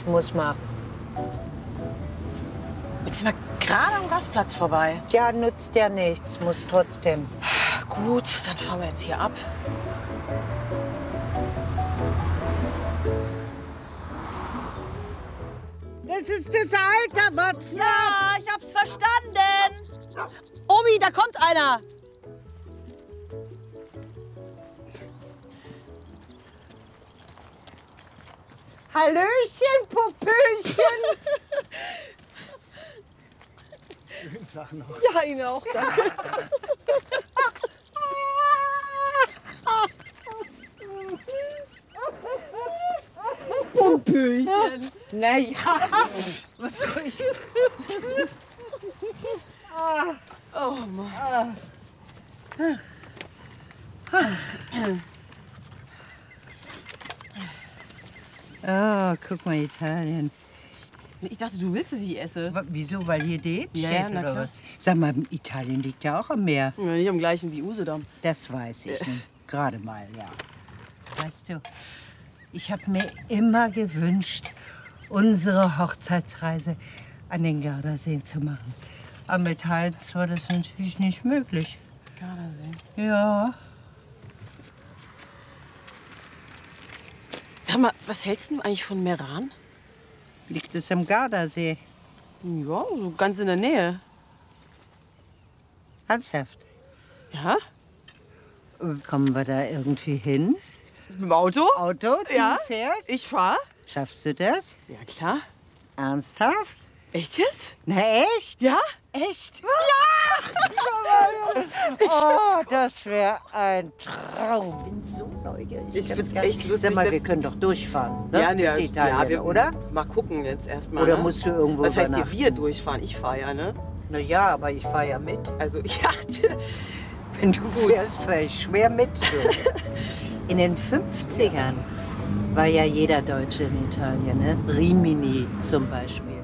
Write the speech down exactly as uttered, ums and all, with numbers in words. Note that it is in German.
muss man. Jetzt sind wir gerade am Rastplatz vorbei. Ja, nutzt ja nichts, muss trotzdem. Gut, dann fahren wir jetzt hier ab. Das ist das Alter, Watson. Ja, ich hab's verstanden. Omi, da kommt einer. Hallöchen, Popöchen. Schönen Tag noch. Ja, Ihnen auch, danke. Popöchen. Na ja, was soll ich? Oh Mann. Oh, guck mal, Italien. Ich dachte, du willst, dass ich esse. W wieso, weil hier Date Ja, steht, ja, na oder klar. was? Sag mal, Italien liegt ja auch am Meer. Ja, nicht am gleichen wie Usedom. Das weiß ich nicht. Gerade mal, ja. Weißt du, ich habe mir immer gewünscht, unsere Hochzeitsreise an den Gardasee zu machen. Aber mit Heinz war das natürlich nicht möglich. Gardasee. Ja. Sag mal, was hältst du eigentlich von Meran? Liegt es am Gardasee? Ja, so ganz in der Nähe. Ernsthaft? Ja? Kommen wir da irgendwie hin? Mit dem Auto? Auto, du Ja, fährst? ich fahr. Schaffst du das? Ja, klar. Ernsthaft? Echt jetzt? Na echt? Ja? Echt? Ja! Oh, das wäre ein Traum. Ich bin so neugierig. Ich kann's find's gar nicht- echt lustig, Sag mal, dass- wir können doch durchfahren. Ne? Ja, Bis ja, Italien, ja, wir, oder? Mal gucken jetzt erstmal. Oder ne? musst du irgendwo Was heißt hier übernachten? wir durchfahren? Ich fahre ja, ne? Na ja, aber ich fahre ja mit. Also, ja. Wenn du fährst, fahre ich schwer mit. Du. In den fünfzigern war ja jeder Deutsche in Italien, ne? Rimini zum Beispiel.